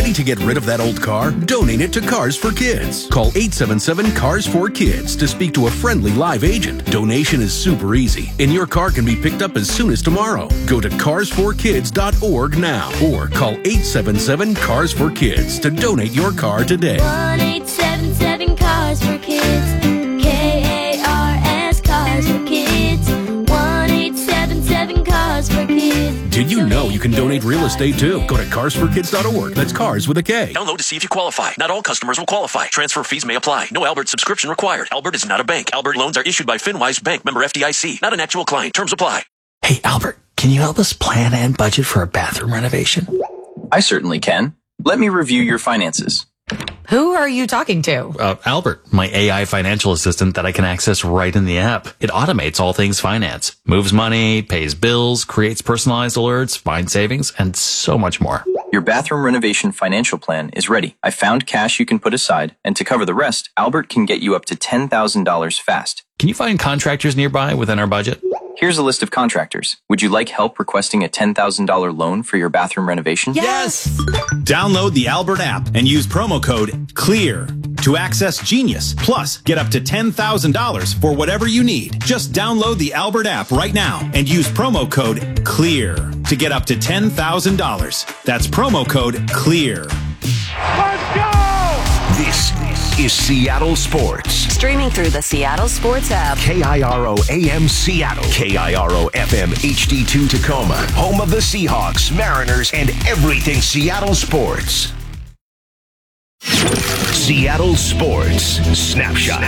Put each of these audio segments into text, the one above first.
Ready to get rid of that old car? Donate it to Cars for Kids. Call 877-CARS4KIDS to speak to a friendly live agent. Donation is super easy, and your car can be picked up as soon as tomorrow. Go to carsforkids.org now or call 877-CARS4KIDS to donate your car today. 1-877-CARS4KIDS. KARS Cars for Kids. 1-877-CARS4KIDS. Did you know you can donate real estate too? Go to carsforkids.org. That's cars with a K. Download to see if you qualify. Not all customers will qualify. Transfer fees may apply. No Albert subscription required. Albert is not a bank. Albert loans are issued by FinWise Bank, member FDIC. Not an actual client. Terms apply. Hey, Albert, can you help us plan and budget for a bathroom renovation? I certainly can. Let me review your finances. Who are you talking to? Albert, my AI financial assistant that I can access right in the app. It automates all things finance, moves money, pays bills, creates personalized alerts, finds savings, and so much more. Your bathroom renovation financial plan is ready. I found cash you can put aside, and to cover the rest, Albert can get you up to $10,000 fast. Can you find contractors nearby within our budget? Here's a list of contractors. Would you like help requesting a $10,000 loan for your bathroom renovation? Yes! Download the Albert app and use promo code CLEAR to access Genius. Plus, get up to $10,000 for whatever you need. Just download the Albert app right now and use promo code CLEAR to get up to $10,000. That's promo code CLEAR. Let's go! This is Seattle Sports. Streaming through the Seattle Sports app. KIRO AM Seattle. KIRO FM HD2 Tacoma. Home of the Seahawks, Mariners, and everything Seattle sports. Seattle Sports Snapshot.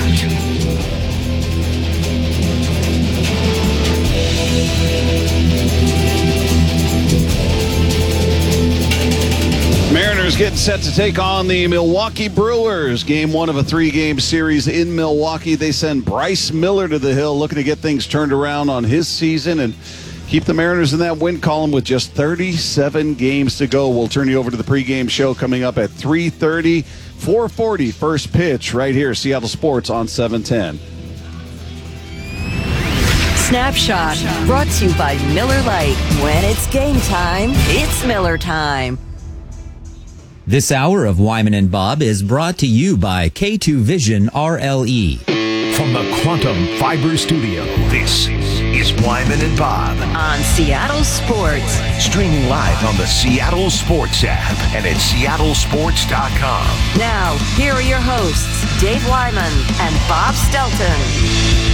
Mariners getting set to take on the Milwaukee Brewers. Game one of a 3-game series in Milwaukee. They send Bryce Miller to the hill, looking to get things turned around on his season and keep the Mariners in that win column with just 37 games to go. We'll turn you over to the pregame show coming up at 3:30, 4:40 first pitch right here, Seattle Sports on 710. Snapshot brought to you by Miller Lite. When it's game time, it's Miller time. This hour of Wyman and Bob is brought to you by K2 Vision RLE. From the Quantum Fiber Studio, this is Wyman and Bob. On Seattle Sports. Streaming live on the Seattle Sports app and at seattlesports.com. Now, here are your hosts, Dave Wyman and Bob Stelton.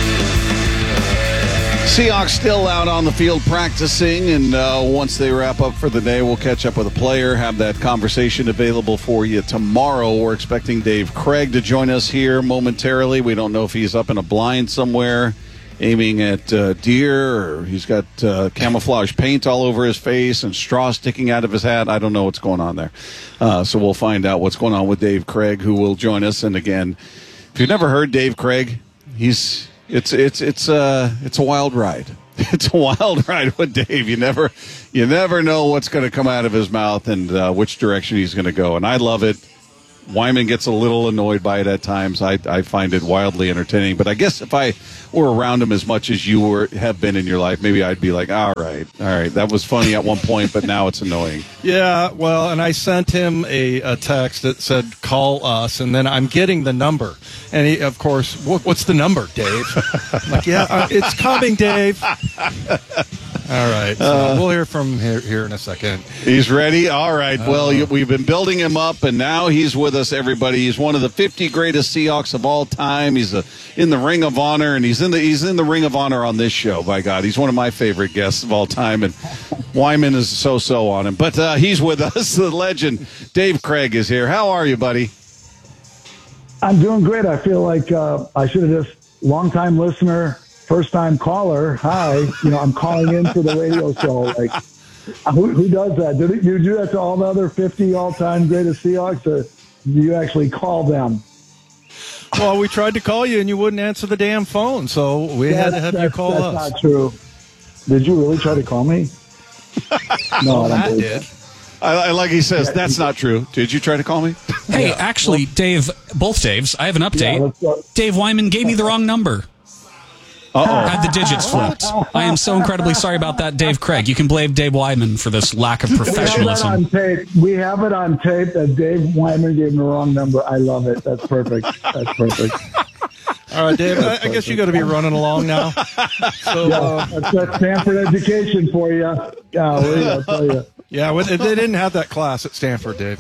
Seahawks still out on the field practicing, and once they wrap up for the day, we'll catch up with a player, have that conversation available for you tomorrow. We're expecting Dave Craig to join us here momentarily. We don't know if he's up in a blind somewhere aiming at deer, or he's got camouflage paint all over his face and straw sticking out of his hat. I don't know what's going on there. So we'll find out what's going on with Dave Craig, who will join us. And again, if you've never heard Dave Craig, It's a wild ride. It's a wild ride with Dave. You never know what's going to come out of his mouth and which direction he's going to go. And I love it. Wyman gets a little annoyed by it at times. I find it wildly entertaining. But I guess if I were around him as much as you have been in your life, maybe I'd be like, all right, that was funny at one point, but now it's annoying. Yeah, well, and I sent him a text that said, call us, and then I'm getting the number. And he, of course, what's the number, Dave? I'm like, yeah, it's coming, Dave. All right, so we'll hear from here in a second. He's ready? All right. Well, we've been building him up, and now he's with us, everybody. He's one of the 50 greatest Seahawks of all time. He's in the Ring of Honor, and he's in the Ring of Honor on this show, by God. He's one of my favorite guests of all time, and Wyman is so on him. But he's with us. The legend, Dave Craig, is here. How are you, buddy? I'm doing great. I feel like I should have just, long-time listener, first-time caller. Hi, I'm calling in for the radio show. Like, who does that? Do you do that to all the other 50 all-time greatest Seahawks, or do you actually call them? Well, we tried to call you, and you wouldn't answer the damn phone, so we had to have you call us. That's not true. Did you really try to call me? No, I did. I like he says, that's not true. Did you try to call me? Hey, actually, Dave, both Daves, I have an update. Yeah, Dave Wyman gave me the wrong number. Had the digits flipped. I am so incredibly sorry about that, Dave Craig. You can blame Dave Wyman for this lack of professionalism. We have it on tape that Dave Wyman gave him the wrong number. I love it. That's perfect. That's perfect. All right, Dave, I guess you got to be running along now. So, that's Stanford education for you. Golly, I'll tell you. Yeah, they didn't have that class at Stanford, Dave.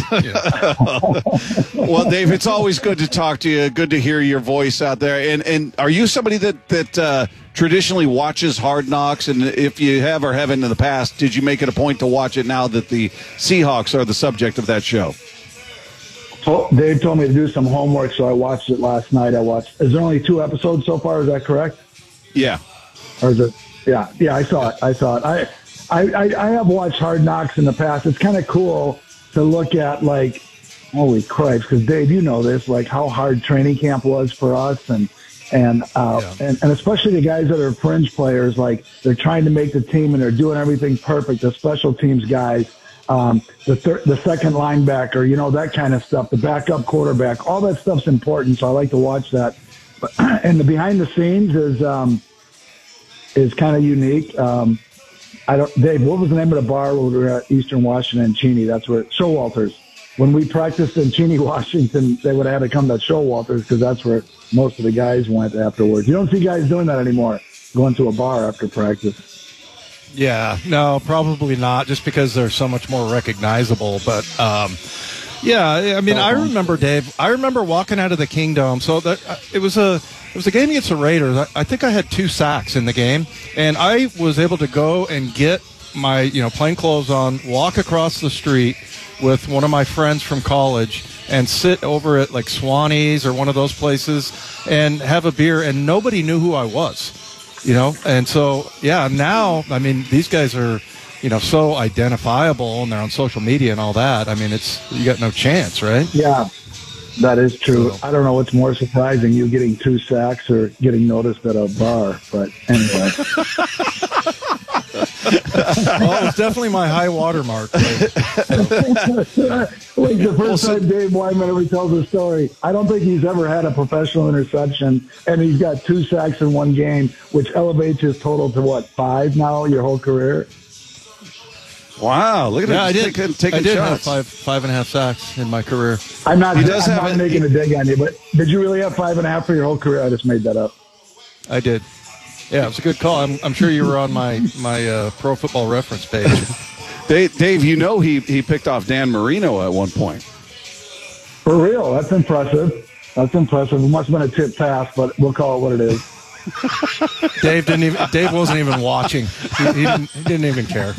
Well, Dave, it's always good to talk to you. Good to hear your voice out there. And are you somebody that traditionally watches Hard Knocks? And if you have or haven't in the past, did you make it a point to watch it now that the Seahawks are the subject of that show? Dave told me to do some homework, so I watched it last night. Is there only 2 episodes so far? Is that correct? Yeah. Or is it? Yeah, I saw it. I have watched Hard Knocks in the past. It's kind of cool to look at, like, holy Christ, because Dave, you know this, like how hard training camp was for us, and especially the guys that are fringe players, like they're trying to make the team and they're doing everything perfect. The special teams guys, the second linebacker, you know, that kind of stuff. The backup quarterback, all that stuff's important. So I like to watch that. And the behind the scenes is kind of unique. Dave, what was the name of the bar when we were at Eastern Washington, Cheney? That's where Showalters. When we practiced in Cheney, Washington, they would have had to come to Showalters because that's where most of the guys went afterwards. You don't see guys doing that anymore, going to a bar after practice. Yeah, no, probably not, just because they're so much more recognizable. But, yeah, I mean, I remember, Dave, walking out of the Kingdome. So it was a game against the Raiders. I think I had 2 sacks in the game, and I was able to go and get my, plain clothes on, walk across the street with one of my friends from college and sit over at like Swanee's or one of those places and have a beer, and nobody knew who I was, And so, yeah, now, I mean, these guys are, so identifiable, and they're on social media and all that. I mean, you got no chance, right? Yeah. That is true. I don't know what's more surprising, you getting 2 sacks or getting noticed at a bar. But anyway. Well, it's definitely my high water mark. Like the first time Dave Wyman ever tells a story, I don't think he's ever had a professional interception, and he's got 2 sacks in one game, which elevates his total to, 5 now, your whole career? Wow, look at him. I did shots. have 5.5 sacks in my career. I'm not making a dig on you, but did you really have 5.5 for your whole career? I just made that up. I did. Yeah, it was a good call. I'm sure you were on my Pro Football Reference page. Dave, he picked off Dan Marino at one point. For real, that's impressive. It must have been a tip pass, but we'll call it what it is. Dave wasn't even watching. He didn't even care.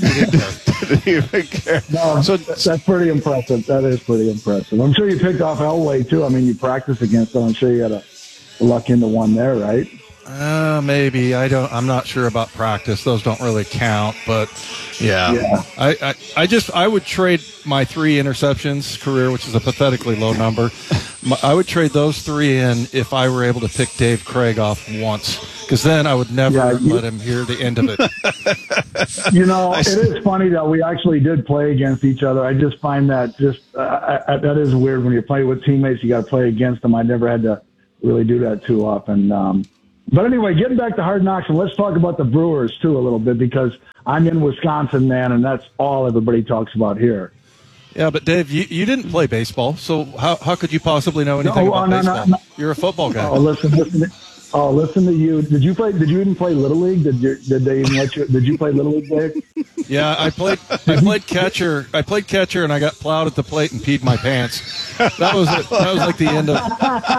No, so that's pretty impressive. That is pretty impressive. I'm sure you picked off Elway too. I mean, you practiced against them. I'm sure you had a luck into one there, right? Maybe. I'm not sure about practice. Those don't really count. But yeah. I would trade my 3 interceptions career, which is a pathetically low number. I would trade those 3 in if I were able to pick Dave Craig off once, because then I would never let him hear the end of it. It is funny that we actually did play against each other. I just find that that is weird when you play with teammates. You got to play against them. I never had to really do that too often. But anyway, getting back to Hard Knocks, and let's talk about the Brewers too a little bit, because I'm in Wisconsin, man, and that's all everybody talks about here. Yeah, but Dave, you didn't play baseball, so how could you possibly know anything about baseball? No. You're a football guy. Oh, listen to you. Did you even play Little League? Did they even let you? Did you play Little League, Dave? Yeah, I played catcher. I played catcher, and I got plowed at the plate and peed my pants. That was like the end of.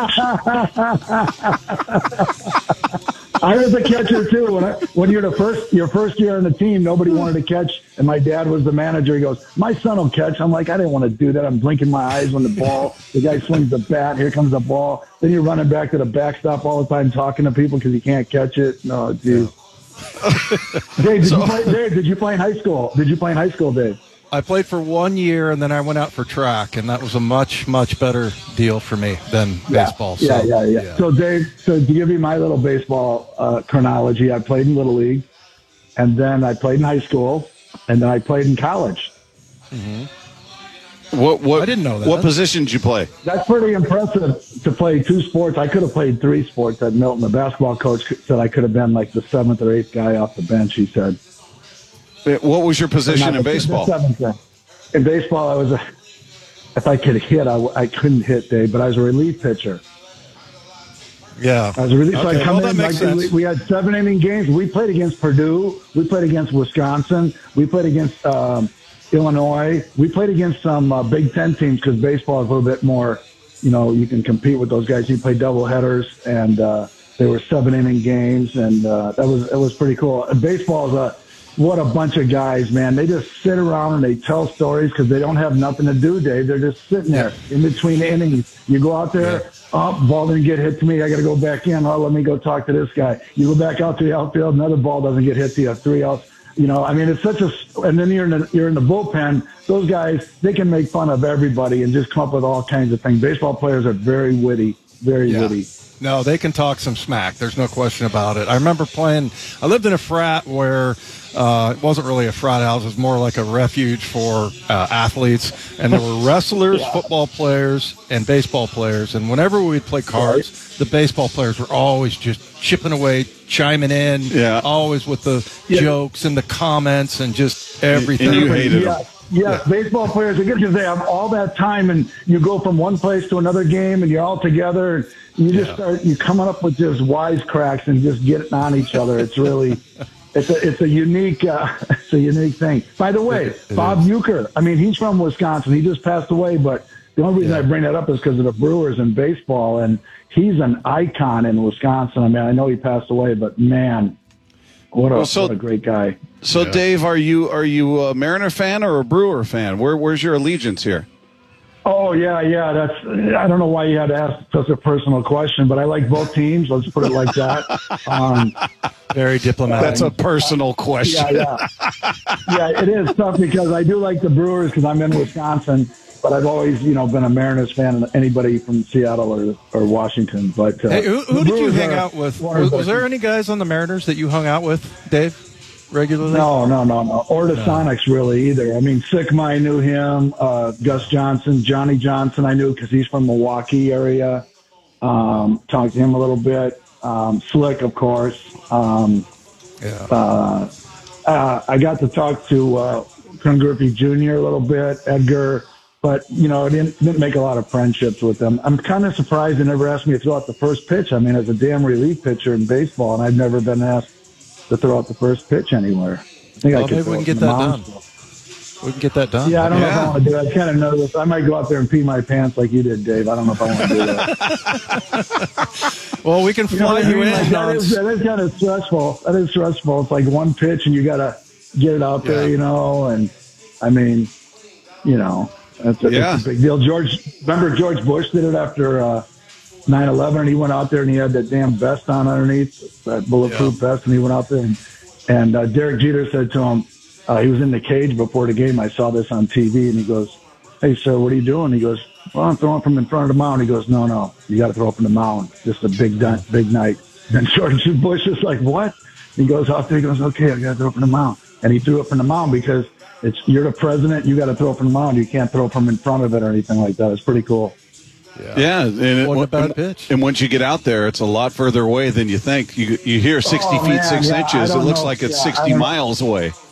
I was a catcher too. When you're your first year on the team, nobody wanted to catch, and my dad was the manager. He goes, "My son will catch." I'm like, I didn't want to do that. I'm blinking my eyes when the guy swings the bat. Here comes the ball. Then you're running back to the backstop all the time, talking to people because you can't catch it. No, geez. Dave, did you play in high school? Dave? I played for 1 year, and then I went out for track, and that was a much, much better deal for me than baseball. Yeah. So, Dave, to give you my little baseball chronology, I played in Little League, and then I played in high school, and then I played in college. Mm-hmm. What I didn't know that. What position did you play? That's pretty impressive to play 2 sports. I could have played 3 sports at Milton. The basketball coach said I could have been like the 7th or 8th guy off the bench, he said. What was your position in baseball? In baseball, I was if I could hit, I couldn't hit, Dave, but I was a relief pitcher. Yeah. I was a relief. Okay. So I come That in, makes sense. we had 7-inning games. We played against Purdue. We played against Wisconsin. We played against Illinois. We played against some Big Ten teams because baseball is a little bit more, you can compete with those guys. You play double headers, and they were 7-inning games, and it was pretty cool. And baseball is what a bunch of guys, man. They just sit around and they tell stories because they don't have nothing to do, Dave. They're just sitting there in between innings. You go out there, ball didn't get hit to me. I got to go back in. Oh, let me go talk to this guy. You go back out to the outfield, another ball doesn't get hit to you. 3 outs. It's such and then you're in the bullpen. Those guys, they can make fun of everybody and just come up with all kinds of things. Baseball players are very witty, very witty. No, they can talk some smack. There's no question about it. I remember I lived in a frat where it wasn't really a frat house. It was more like a refuge for athletes. And there were wrestlers, football players, and baseball players. And whenever we'd play cards, the baseball players were always just chipping away, chiming in, always with the jokes and the comments and just everything. And you hated them. Yes, baseball players are good because they have all that time, and you go from one place to another game, and you're all together, and you just start coming up with just wisecracks and just getting on each other. It's really, it's a unique thing. By the way, Bob Uecker, he's from Wisconsin. He just passed away, but the only reason I bring that up is because of the Brewers and baseball, and he's an icon in Wisconsin. I know he passed away, but man, what a great guy. So, Dave, are you a Mariner fan or a Brewer fan? Where's your allegiance here? Oh, yeah. I don't know why you had to ask such a personal question, but I like both teams. Let's put it like that. Very diplomatic. That's a personal question. Yeah, it is tough because I do like the Brewers because I'm in Wisconsin, but I've always, been a Mariners fan. Anybody from Seattle or Washington. But hey, who did you hang out with? Was there any guys on the Mariners that you hung out with, Dave? Regularly? No. Or the Sonics, really, either. Sickma, I knew him. Gus Johnson, Johnny Johnson, I knew because he's from Milwaukee area. Talked to him a little bit. Slick, of course. I got to talk to Ken Griffey Jr. a little bit, Edgar, but, I didn't make a lot of friendships with them. I'm kind of surprised they never asked me to throw out the first pitch. As a damn relief pitcher in baseball, and I've never been asked to throw out the first pitch anywhere. I think I could maybe we can get that done. We can get that done. Yeah, I don't know if I want to do it. I kind of nervous. I might go out there and pee my pants like you did, Dave. I don't know if I want to do that. Well, we can fly you in. That is kind of stressful. That is stressful. It's like one pitch and you got to get it out there, and it's a big deal. Remember George Bush did it after 9/11, and he went out there and he had that damn vest on underneath, that bulletproof vest, and he went out there and Derek Jeter said to him, he was in the cage before the game. I saw this on TV, and he goes, "Hey, sir, what are you doing?" He goes, "Well, I'm throwing from in front of the mound." He goes, No, you got to throw from the mound. Just a big night. And George Bush is like, "What?" He goes out there. He goes, "Okay, I got to throw from the mound." And he threw it from the mound because you're the president. You got to throw from the mound. You can't throw from in front of it or anything like that. It's pretty cool. Yeah, and once you get out there, it's a lot further away than you think. You hear 60 feet 6 inches. It looks like it's 60 miles away.